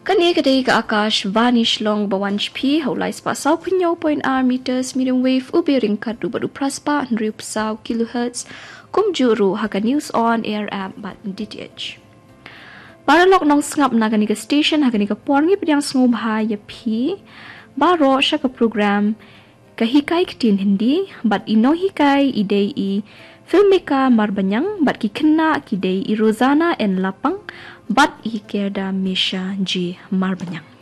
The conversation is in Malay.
Kani kadai ka Akash Vanish Long Bawanch P Haulai Spa Sau Punyo Point R meters medium wave ubiring kadu badu praspa 100 Sau kilohertz kumjuru haka news on air app bat DTH. Para lok nong sngap na kani ka station haka ni ka porngi pidyang sngum ha ya P baro siya ka program kahikai kitin hindi bat ino hikai idei I filmika marbanyang bat ki kena kidei I Rozana en lapang bat I kerda Misha G marbanyang.